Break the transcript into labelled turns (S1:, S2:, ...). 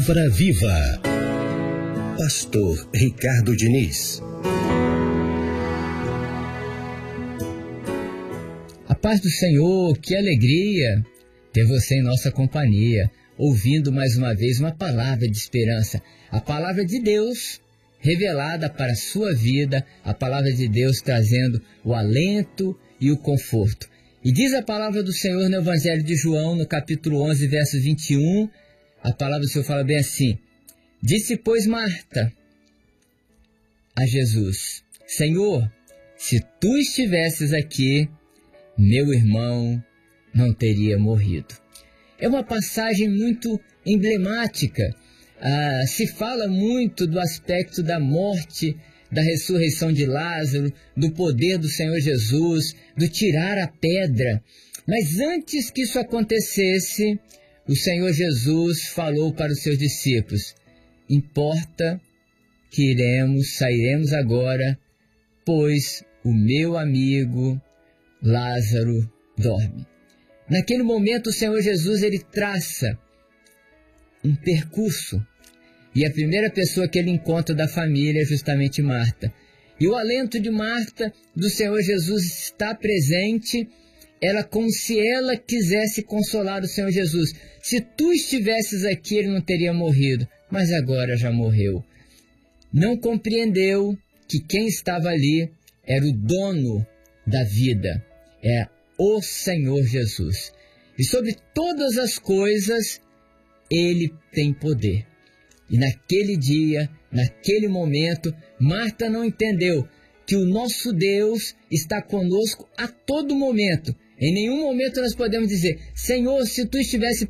S1: Palavra Viva. Pastor Ricardo Diniz.
S2: A paz do Senhor, que alegria ter você em nossa companhia, ouvindo mais uma vez uma palavra de esperança, a palavra de Deus revelada para a sua vida, a palavra de Deus trazendo o alento e o conforto. E diz a palavra do Senhor no Evangelho de João, no capítulo 11, verso 21, a palavra do Senhor fala bem assim: disse, pois, Marta a Jesus: Senhor, se tu estivesses aqui, meu irmão não teria morrido. É uma passagem muito emblemática. Se fala muito do aspecto da morte, da ressurreição de Lázaro, do poder do Senhor Jesus, do tirar a pedra. Mas antes que isso acontecesse, o Senhor Jesus falou para os seus discípulos: importa que sairemos agora, pois o meu amigo Lázaro dorme. Naquele momento o Senhor Jesus ele traça um percurso, e a primeira pessoa que ele encontra da família é justamente Marta. E o alento de Marta, do Senhor Jesus, está presente, ela como se ela quisesse consolar o Senhor Jesus. Se tu estivesses aqui, ele não teria morrido, mas agora já morreu. Não compreendeu que quem estava ali era o dono da vida, é o Senhor Jesus. E sobre todas as coisas, ele tem poder. E naquele dia, naquele momento, Marta não entendeu que o nosso Deus está conosco a todo momento. Em nenhum momento nós podemos dizer: Senhor, se tu estivesse